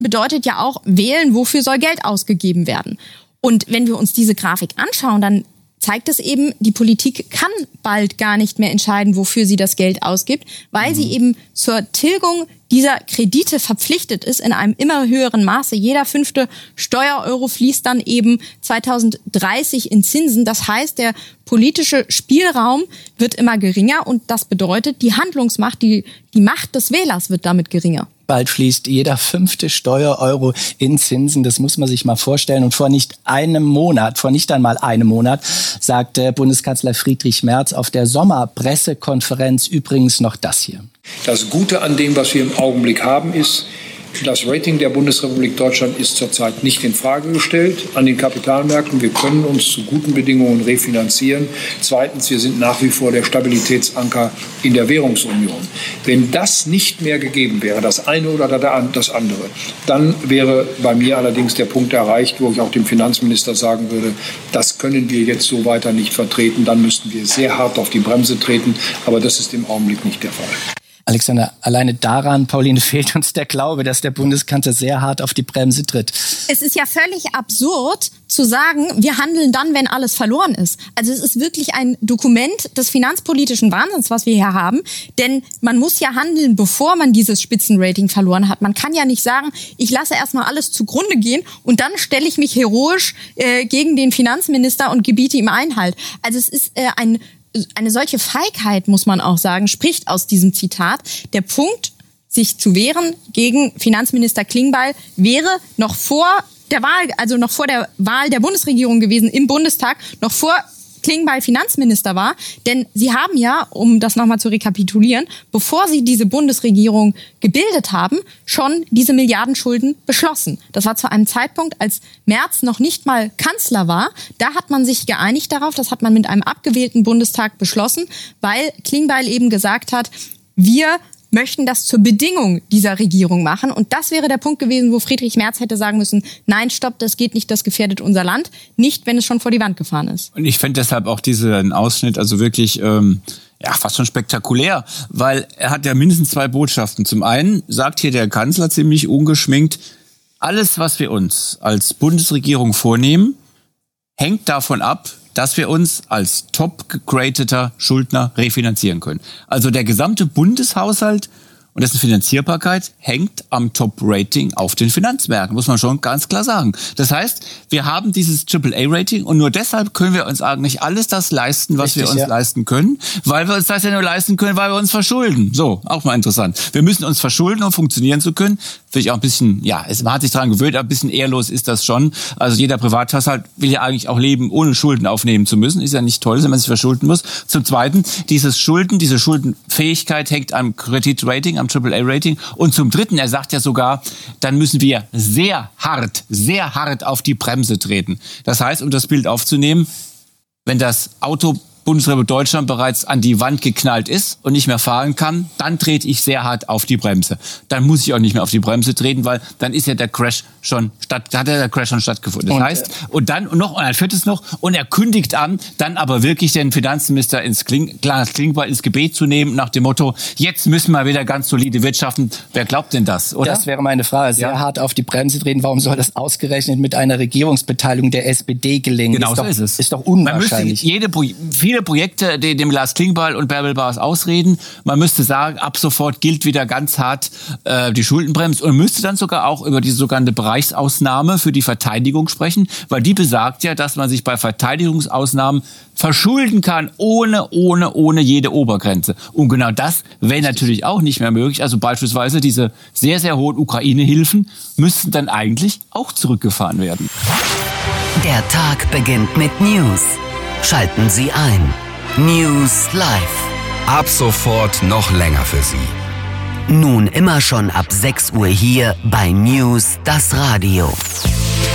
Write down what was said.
bedeutet ja auch wählen, wofür soll Geld ausgegeben werden. Und wenn wir uns diese Grafik anschauen, dann zeigt es eben, die Politik kann bald gar nicht mehr entscheiden, wofür sie das Geld ausgibt, weil sie eben zur Tilgung dieser Kredite verpflichtet ist in einem immer höheren Maße. Jeder 5. Steuereuro fließt dann eben 2030 in Zinsen. Das heißt, der politische Spielraum wird immer geringer und das bedeutet, die Handlungsmacht, die Macht des Wählers wird damit geringer. Bald fließt jeder 5. Steuereuro in Zinsen. Das muss man sich mal vorstellen. Und vor nicht einmal einem Monat, sagte Bundeskanzler Friedrich Merz auf der Sommerpressekonferenz übrigens noch das hier. Das Gute an dem, was wir im Augenblick haben, ist, das Rating der Bundesrepublik Deutschland ist zurzeit nicht in Frage gestellt an den Kapitalmärkten. Wir können uns zu guten Bedingungen refinanzieren. Zweitens, wir sind nach wie vor der Stabilitätsanker in der Währungsunion. Wenn das nicht mehr gegeben wäre, das eine oder das andere, dann wäre bei mir allerdings der Punkt erreicht, wo ich auch dem Finanzminister sagen würde, das können wir jetzt so weiter nicht vertreten. Dann müssten wir sehr hart auf die Bremse treten. Aber das ist im Augenblick nicht der Fall. Alexander, alleine daran, Pauline, fehlt uns der Glaube, dass der Bundeskanzler sehr hart auf die Bremse tritt. Es ist ja völlig absurd zu sagen, wir handeln dann, wenn alles verloren ist. Also es ist wirklich ein Dokument des finanzpolitischen Wahnsinns, was wir hier haben. Denn man muss ja handeln, bevor man dieses Spitzenrating verloren hat. Man kann ja nicht sagen, ich lasse erstmal alles zugrunde gehen und dann stelle ich mich heroisch gegen den Finanzminister und gebiete ihm Einhalt. Also es ist eine solche Feigheit, muss man auch sagen, spricht aus diesem Zitat. Der Punkt, sich zu wehren gegen Finanzminister Klingbeil, wäre noch vor der Wahl, also noch vor der Wahl der Bundesregierung gewesen im Bundestag, noch vor Klingbeil Finanzminister war. Denn sie haben ja, um das nochmal zu rekapitulieren, bevor sie diese Bundesregierung gebildet haben, schon diese Milliardenschulden beschlossen. Das war zu einem Zeitpunkt, als Merz noch nicht mal Kanzler war. Da hat man sich geeinigt darauf, das hat man mit einem abgewählten Bundestag beschlossen, weil Klingbeil eben gesagt hat, wir möchten das zur Bedingung dieser Regierung machen. Und das wäre der Punkt gewesen, wo Friedrich Merz hätte sagen müssen, nein, stopp, das geht nicht, das gefährdet unser Land. Nicht, wenn es schon vor die Wand gefahren ist. Und ich fände deshalb auch diesen Ausschnitt also wirklich fast schon spektakulär, weil er hat ja mindestens 2 Botschaften. Zum einen sagt hier der Kanzler ziemlich ungeschminkt, alles, was wir uns als Bundesregierung vornehmen, hängt davon ab, dass wir uns als top-gegradeter Schuldner refinanzieren können. Also der gesamte Bundeshaushalt und dessen Finanzierbarkeit hängt am Top-Rating auf den Finanzmärkten, muss man schon ganz klar sagen. Das heißt, wir haben dieses AAA-Rating und nur deshalb können wir uns eigentlich alles das leisten, was wir uns leisten können, weil wir uns das ja nur leisten können, weil wir uns verschulden. So, auch mal interessant. Wir müssen uns verschulden, um funktionieren zu können. Finde ich auch ein bisschen, man hat sich daran gewöhnt, aber ein bisschen ehrlos ist das schon. Also jeder Privathaushalt will ja eigentlich auch leben, ohne Schulden aufnehmen zu müssen. Ist ja nicht toll, wenn man sich verschulden muss. Zum Zweiten, diese Schuldenfähigkeit hängt am Kreditrating, am AAA-Rating. Und zum Dritten, er sagt ja sogar, dann müssen wir sehr hart auf die Bremse treten. Das heißt, um das Bild aufzunehmen, wenn das Auto Bundesrepublik Deutschland bereits an die Wand geknallt ist und nicht mehr fahren kann, dann trete ich sehr hart auf die Bremse. Dann muss ich auch nicht mehr auf die Bremse treten, weil dann ist ja der Crash schon stattgefunden. Das heißt, und ein viertes noch, und er kündigt an, dann aber wirklich den Finanzminister Klingbeil ins Gebet zu nehmen, nach dem Motto, jetzt müssen wir wieder ganz solide wirtschaften. Wer glaubt denn das, oder? Das wäre meine Frage. Sehr hart auf die Bremse treten. Warum soll das ausgerechnet mit einer Regierungsbeteiligung der SPD gelingen? Genau so ist es. Ist doch unwahrscheinlich. Viele Projekte, dem Lars Klingbeil und Bärbel Baas ausreden. Man müsste sagen, ab sofort gilt wieder ganz hart die Schuldenbremse und müsste dann sogar auch über diese sogenannte Bereichsausnahme für die Verteidigung sprechen, weil die besagt ja, dass man sich bei Verteidigungsausnahmen verschulden kann, ohne jede Obergrenze. Und genau das wäre natürlich auch nicht mehr möglich. Also beispielsweise diese sehr, sehr hohen Ukraine-Hilfen müssten dann eigentlich auch zurückgefahren werden. Der Tag beginnt mit News. Schalten Sie ein. News Live. Ab sofort noch länger für Sie. Nun immer schon ab 6 Uhr hier bei News, das Radio.